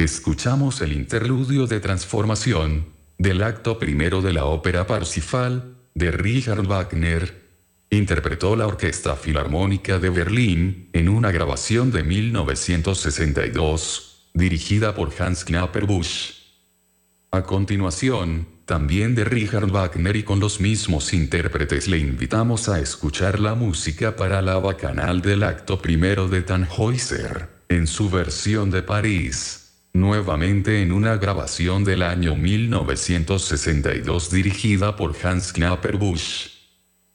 Escuchamos el interludio de transformación del acto primero de la ópera Parsifal de Richard Wagner. Interpretó la Orquesta Filarmónica de Berlín en una grabación de 1962, dirigida por Hans Knapperbusch. A continuación, también de Richard Wagner y con los mismos intérpretes, le invitamos a escuchar la música para la bacanal del acto primero de Tannhäuser, en su versión de París, nuevamente en una grabación del año 1962 dirigida por Hans Knapperbusch.